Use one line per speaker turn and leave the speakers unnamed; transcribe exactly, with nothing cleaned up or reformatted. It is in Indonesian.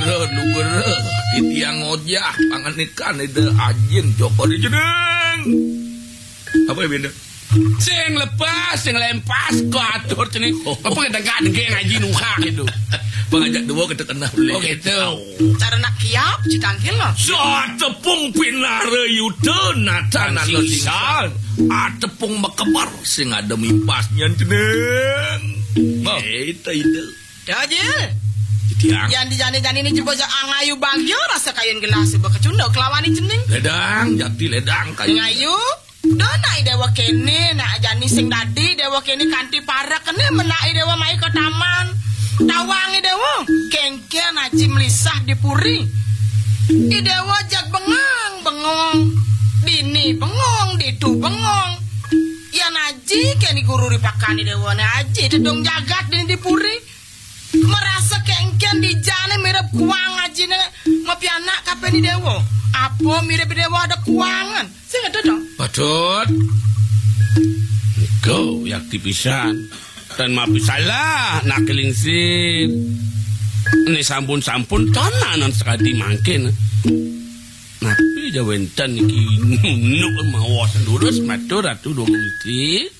lugere lugere di tiang ojah panganikan ide ajin Joko di jeneng. Apa ya benda?
Sing lepas, sing lempas kok atur cenih. Apa kadang-kadang ngaji nuha gitu.
Pengajak dua kita kena beli.
Oh gitu.
Cara nak kiap ditanggil lo.
So tepung pinare yuda natanan lo tinggal. A tepung mekebar sing ada mimpasnya jeneng. Oh, itu itu.
Dajil.
Tiang.
Yang dijani-jani ini coba angayu bagyo rasa kain gelas bekecundok kelawani jeneng.
Ledang, jati ledang kayu.
Ngayu. Dona dewa kene nak jani sing dadi dewa kene kanti para kene menai dewa mai ke taman. Tawangi dewa kengken aji melisah di puri. I dewa jak bengang bengong. Dini bengong, ditu bengong. Ya naji keni guru dipakani dewa na aji dedong jagat dini di puri. Merasa kengken di jane mirip kuang aji ne ngopi anak kape di dewa. Apa mirip dewa ada kuangan? Sing ada dong.
Patut. Go yak tipisan. Dan mapi salah nak kelingsin. Ini sampun-sampun tonanan sekali mangkin. Napi jawentan iki nuk mawas lurus matur atu dong mesti.